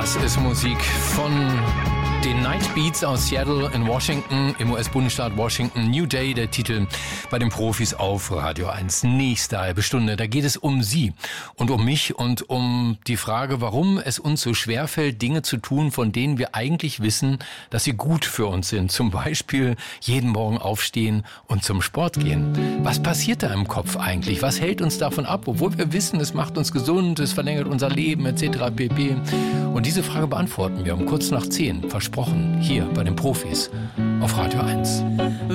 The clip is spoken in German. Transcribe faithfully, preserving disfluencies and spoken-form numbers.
Das ist Musik von den Night Beats aus Seattle in Washington, im U S-Bundesstaat Washington. New Day, der Titel bei den Profis auf Radio eins. Nächste halbe Stunde, da geht es um Sie und um mich und um die Frage, warum es uns so schwerfällt, Dinge zu tun, von denen wir eigentlich wissen, dass sie gut für uns sind. Zum Beispiel jeden Morgen aufstehen und zum Sport gehen. Was passiert da im Kopf eigentlich? Was hält uns davon ab, obwohl wir wissen, es macht uns gesund, es verlängert unser Leben et cetera pp. Und diese Frage beantworten wir um kurz nach zehn, versprochen, hier bei den Profis auf Radio eins.